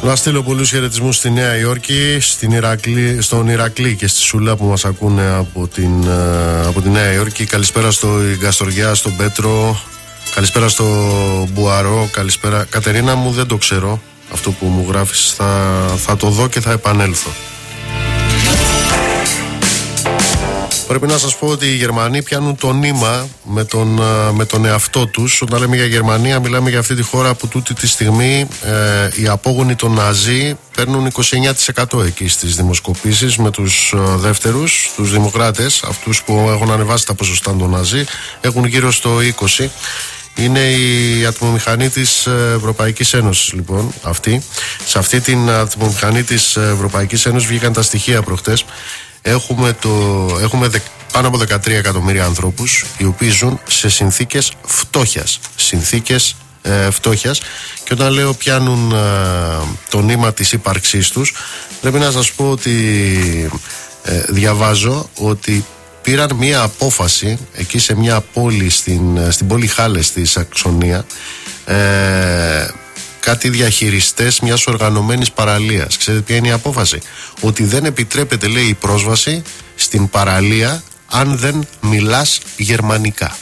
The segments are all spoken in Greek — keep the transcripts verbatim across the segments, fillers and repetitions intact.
Να στείλω πολλούς χαιρετισμούς στη Νέα Υόρκη, στην Ηρακλή, στον Ηρακλή και στη Σούλα που μας ακούνε από την, από τη Νέα Υόρκη. Καλησπέρα στο Γκαστοριά, στον Πέτρο. Καλησπέρα στο Μπουαρό. Καλησπέρα. Κατερίνα μου, δεν το ξέρω. Αυτό που μου γράφεις θα, θα το δω και θα επανέλθω. Πρέπει να σας πω ότι οι Γερμανοί πιάνουν το νήμα με τον, με τον εαυτό τους. Όταν λέμε για Γερμανία, μιλάμε για αυτή τη χώρα που τούτη τη στιγμή ε, οι απόγονοι των Ναζί παίρνουν είκοσι εννέα τοις εκατό εκεί στις δημοσκοπήσεις, με τους ε, δεύτερους, τους δημοκράτες, αυτούς που έχουν ανεβάσει τα ποσοστά των Ναζί, έχουν γύρω στο είκοσι τοις εκατό. Είναι η ατμομηχανή της Ευρωπαϊκής Ένωσης, λοιπόν, αυτή. Σε αυτή την ατμομηχανή της Ευρωπαϊκής Ένωσης βγήκαν τα στοιχεία προχτές. Έχουμε, το, έχουμε δε, πάνω από δεκατρία εκατομμύρια ανθρώπους οι οποίοι ζουν σε συνθήκες φτώχειας. Συνθήκες ε, φτώχειας. Και όταν λέω πιάνουν ε, το νήμα της ύπαρξής τους, πρέπει να σας πω ότι ε, διαβάζω ότι πήραν μια απόφαση εκεί σε μια πόλη, στην, στην πόλη Χάλες στη Σαξονία, ε, κάτι διαχειριστές μιας οργανωμένης παραλίας. Ξέρετε ποια είναι η απόφαση? Ότι δεν επιτρέπεται, λέει, η πρόσβαση στην παραλία αν δεν μιλάς γερμανικά.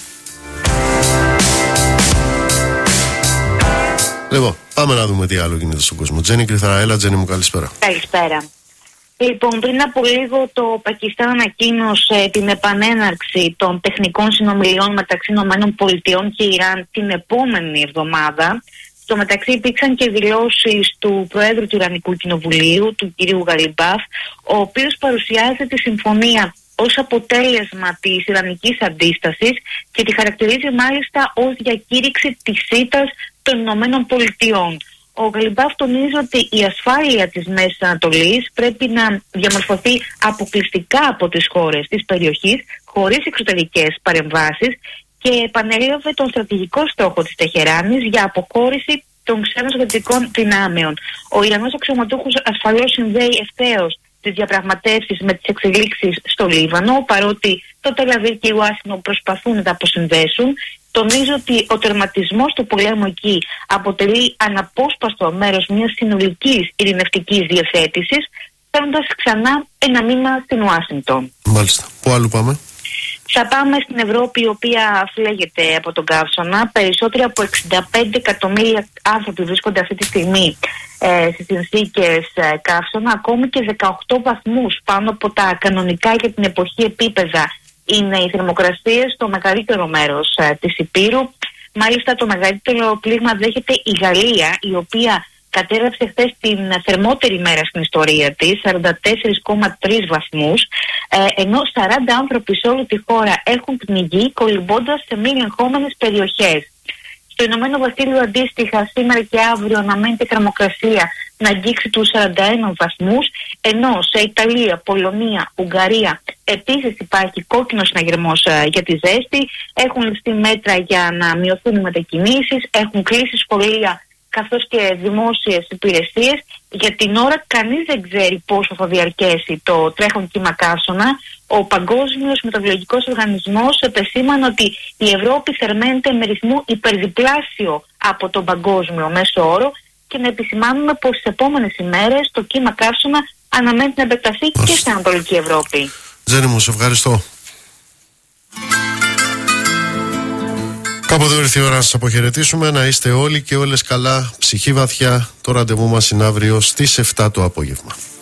Λοιπόν, πάμε να δούμε τι άλλο γίνεται στον κόσμο. Τζένι Κρυθαρά, έλα Τζένι μου, καλησπέρα. Καλησπέρα. Λοιπόν, πριν από λίγο το Πακιστάν ανακοίνωσε την επανέναρξη των τεχνικών συνομιλιών μεταξύ ΗΠΑ και Ιράν την επόμενη εβδομάδα. Στο μεταξύ υπήρξαν και δηλώσεις του Προέδρου του Ιρανικού Κοινοβουλίου, του κυρίου Γαλιμπάφ, ο οποίος παρουσιάζει τη συμφωνία ως αποτέλεσμα της Ιρανικής αντίστασης και τη χαρακτηρίζει μάλιστα ως διακήρυξη της ήττας των Ηνωμένων Πολιτειών. Ο Γαλιμπάφ τονίζει ότι η ασφάλεια της Μέσης Ανατολής πρέπει να διαμορφωθεί αποκλειστικά από τις χώρες της περιοχής, χωρίς εξωτερικές παρεμβάσεις, και επανέλαβε τον στρατηγικό στόχο της Τεχεράνης για αποχώρηση των ξένων στρατιωτικών δυνάμεων. Ο Ιρανός αξιωματούχος ασφαλώς συνδέει ευθέως τις διαπραγματεύσεις με τις εξελίξεις στο Λίβανο, παρότι το Τελ-Αβίβ και η Ουάσιγκτον προσπαθούν να τα αποσυνδέσουν. Τονίζει ότι ο τερματισμός του πολέμου εκεί αποτελεί αναπόσπαστο μέρος μιας συνολικής ειρηνευτικής διευθέτησης, φέρνοντας ξανά ένα μήνυμα στην Ουάσιγκτον. Μάλιστα. Πού αλλού πάμε? Θα πάμε στην Ευρώπη, η οποία φλέγεται από τον καύσωνα. Περισσότεροι από εξήντα πέντε εκατομμύρια άνθρωποι βρίσκονται αυτή τη στιγμή ε, στις συνθήκες ε, καύσωνα. Ακόμη και δεκαοκτώ βαθμούς πάνω από τα κανονικά για την εποχή επίπεδα είναι οι θερμοκρασίες στο μεγαλύτερο μέρος ε, της Υπήρου. Μάλιστα το μεγαλύτερο πλήγμα δέχεται η Γαλλία, η οποία κατέγραψε χθες την θερμότερη μέρα στην ιστορία της, σαράντα τέσσερα κόμμα τρία βαθμούς, ε, ενώ σαράντα άνθρωποι σε όλη τη χώρα έχουν πνιγεί κολυμπώντας σε μη ελεγχόμενες περιοχές. Στο Ηνωμένο Βασίλειο αντίστοιχα σήμερα και αύριο αναμένεται η θερμοκρασία να αγγίξει τους σαράντα ένα βαθμούς, ενώ σε Ιταλία, Πολωνία, Ουγγαρία επίσης υπάρχει κόκκινος συναγερμός ε, για τη ζέστη. Έχουν ληφθεί μέτρα για να μειωθούν οι μετακινήσεις, έχουν κλείσει σχολεία καθώς και δημόσιες υπηρεσίες. Για την ώρα κανείς δεν ξέρει πόσο θα διαρκέσει το τρέχον κύμα καύσωνα. Ο Παγκόσμιος Μετεωρολογικός Οργανισμός επεσήμανε ότι η Ευρώπη θερμαίνεται με ρυθμό υπερδιπλάσιο από τον παγκόσμιο μέσο όρο, και να επισημάνουμε πως τις επόμενες ημέρες το κύμα καύσωνα αναμένεται να επεκταθεί και στην Ανατολική Ευρώπη. Τζένι μου, σε ευχαριστώ. Κάπου εδώ ήρθε η ώρα να σας αποχαιρετήσουμε. Να είστε όλοι και όλες καλά, ψυχή βαθιά. Το ραντεβού μας είναι αύριο στις εφτά το απόγευμα.